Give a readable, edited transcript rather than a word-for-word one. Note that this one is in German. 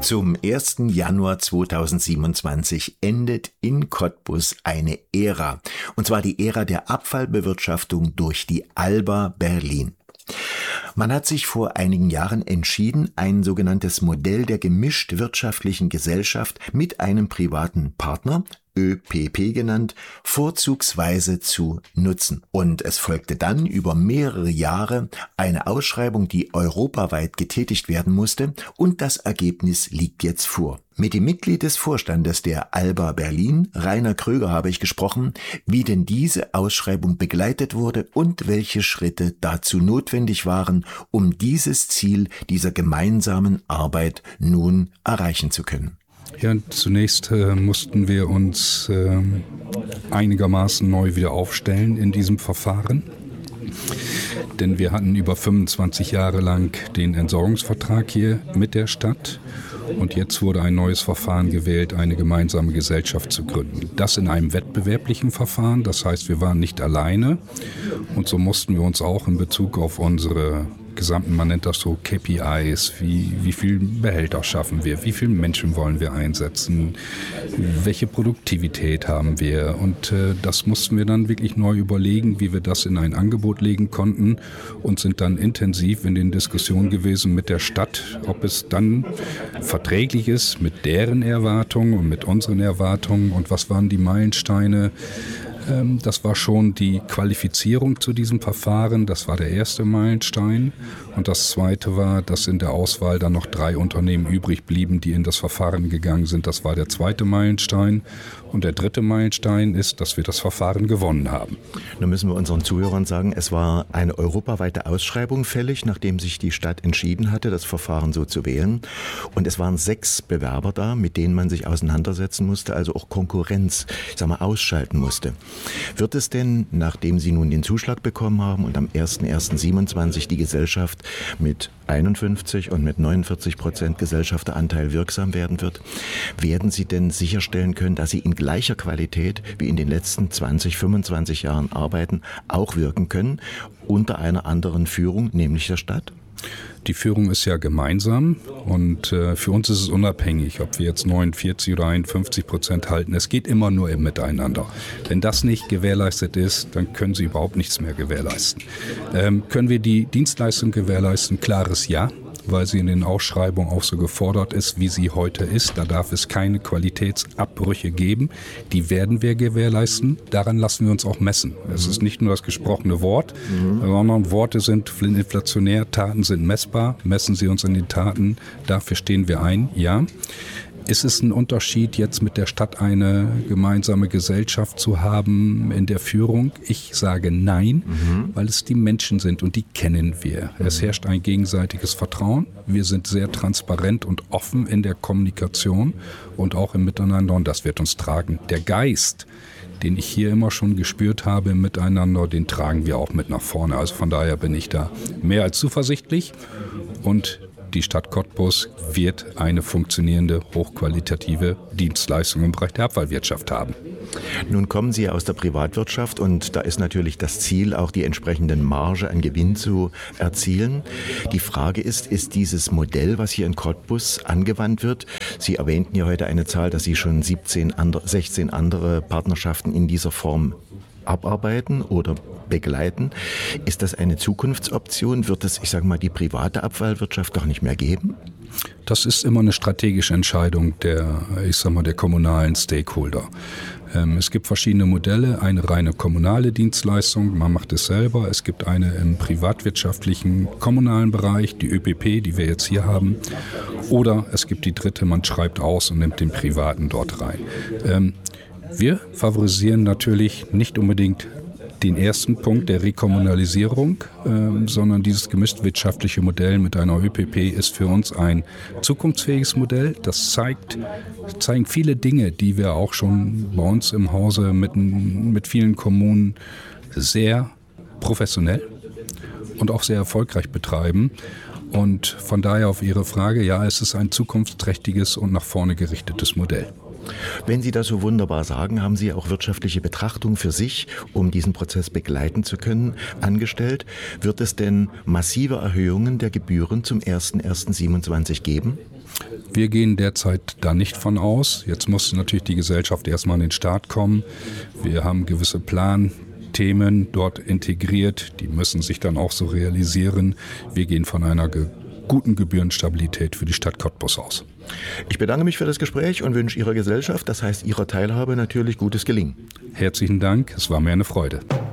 Zum 1. Januar 2027 endet in Cottbus eine Ära, und zwar die Ära der Abfallbewirtschaftung durch die Alba Berlin. Man hat sich vor einigen Jahren entschieden, ein sogenanntes Modell der gemischt wirtschaftlichen Gesellschaft mit einem privaten Partner, ÖPP genannt, vorzugsweise zu nutzen. Und es folgte dann über mehrere Jahre eine Ausschreibung, die europaweit getätigt werden musste, und das Ergebnis liegt jetzt vor. Mit dem Mitglied des Vorstandes der Alba Berlin, Rainer Kröger, habe ich gesprochen, wie denn diese Ausschreibung begleitet wurde und welche Schritte dazu notwendig waren, um dieses Ziel dieser gemeinsamen Arbeit nun erreichen zu können. Ja, zunächst mussten wir uns einigermaßen neu wieder aufstellen in diesem Verfahren. Denn wir hatten über 25 Jahre lang den Entsorgungsvertrag hier mit der Stadt. Und jetzt wurde ein neues Verfahren gewählt, eine gemeinsame Gesellschaft zu gründen. Das in einem wettbewerblichen Verfahren, das heißt, wir waren nicht alleine. Und so mussten wir uns auch in Bezug auf unsere gesamten, man nennt das so KPIs, wie viel Behälter schaffen wir, wie viele Menschen wollen wir einsetzen, welche Produktivität haben wir, und das mussten wir dann wirklich neu überlegen, wie wir das in ein Angebot legen konnten, und sind dann intensiv in den Diskussionen gewesen mit der Stadt, ob es dann verträglich ist mit deren Erwartungen und mit unseren Erwartungen, und was waren die Meilensteine. Das war schon die Qualifizierung zu diesem Verfahren, das war der erste Meilenstein. Und das zweite war, dass in der Auswahl dann noch 3 Unternehmen übrig blieben, die in das Verfahren gegangen sind. Das war der zweite Meilenstein. Und der dritte Meilenstein ist, dass wir das Verfahren gewonnen haben. Nun müssen wir unseren Zuhörern sagen, es war eine europaweite Ausschreibung fällig, nachdem sich die Stadt entschieden hatte, das Verfahren so zu wählen. Und es waren 6 Bewerber da, mit denen man sich auseinandersetzen musste, also auch Konkurrenz, ausschalten musste. Wird es denn, nachdem Sie nun den Zuschlag bekommen haben und am 01.01.27 die Gesellschaft mit 51 und mit 49% Gesellschafteranteil wirksam werden wird, werden Sie denn sicherstellen können, dass Sie in gleicher Qualität wie in den letzten 20, 25 Jahren arbeiten, auch wirken können, unter einer anderen Führung, nämlich der Stadt? Die Führung ist ja gemeinsam, und für uns ist es unabhängig, ob wir jetzt 49 oder 51% halten. Es geht immer nur im Miteinander. Wenn das nicht gewährleistet ist, dann können Sie überhaupt nichts mehr gewährleisten. Können wir die Dienstleistung gewährleisten? Klares Ja, weil sie in den Ausschreibungen auch so gefordert ist, wie sie heute ist. Da darf es keine Qualitätsabbrüche geben. Die werden wir gewährleisten. Daran lassen wir uns auch messen. Es ist nicht nur das gesprochene Wort, sondern Worte sind inflationär, Taten sind messbar. Messen Sie uns in den Taten. Dafür stehen wir ein, ja. Ist es ein Unterschied, jetzt mit der Stadt eine gemeinsame Gesellschaft zu haben in der Führung? Ich sage nein, weil es die Menschen sind, und die kennen wir. Es herrscht ein gegenseitiges Vertrauen. Wir sind sehr transparent und offen in der Kommunikation und auch im Miteinander, und das wird uns tragen. Der Geist, den ich hier immer schon gespürt habe im Miteinander, den tragen wir auch mit nach vorne. Also von daher bin ich da mehr als zuversichtlich, und die Stadt Cottbus wird eine funktionierende, hochqualitative Dienstleistung im Bereich der Abfallwirtschaft haben. Nun kommen Sie aus der Privatwirtschaft, und da ist natürlich das Ziel, auch die entsprechenden Marge an Gewinn zu erzielen. Die Frage ist dieses Modell, was hier in Cottbus angewandt wird, Sie erwähnten ja heute eine Zahl, dass Sie schon 16 andere Partnerschaften in dieser Form abarbeiten oder begleiten. Ist das eine Zukunftsoption? Wird es, die private Abfallwirtschaft gar nicht mehr geben? Das ist immer eine strategische Entscheidung der kommunalen Stakeholder. Es gibt verschiedene Modelle, eine reine kommunale Dienstleistung, man macht es selber. Es gibt eine im privatwirtschaftlichen kommunalen Bereich, die ÖPP, die wir jetzt hier haben. Oder es gibt die dritte, man schreibt aus und nimmt den Privaten dort rein. Wir favorisieren natürlich nicht unbedingt den ersten Punkt der Rekommunalisierung, sondern dieses gemischtwirtschaftliche Modell mit einer ÖPP ist für uns ein zukunftsfähiges Modell. Das zeigen viele Dinge, die wir auch schon bei uns im Hause mit vielen Kommunen sehr professionell und auch sehr erfolgreich betreiben. Und von daher auf Ihre Frage, ja, es ist ein zukunftsträchtiges und nach vorne gerichtetes Modell. Wenn Sie das so wunderbar sagen, haben Sie auch wirtschaftliche Betrachtung für sich, um diesen Prozess begleiten zu können, angestellt. Wird es denn massive Erhöhungen der Gebühren zum 01.01.27 geben? Wir gehen derzeit da nicht von aus. Jetzt muss natürlich die Gesellschaft erstmal an den Start kommen. Wir haben gewisse Planthemen dort integriert. Die müssen sich dann auch so realisieren. Wir gehen von einer guten Gebührenstabilität für die Stadt Cottbus aus. Ich bedanke mich für das Gespräch und wünsche Ihrer Gesellschaft, das heißt Ihrer Teilhabe, natürlich gutes Gelingen. Herzlichen Dank, es war mir eine Freude.